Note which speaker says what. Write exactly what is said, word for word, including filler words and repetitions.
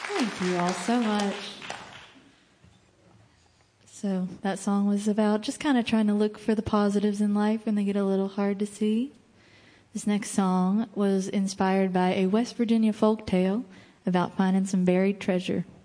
Speaker 1: Thank you all so much. So that song was about just kind of trying to look for the positives in life when they get a little hard to see. This next song was inspired by a West Virginia folk tale about finding some buried treasure.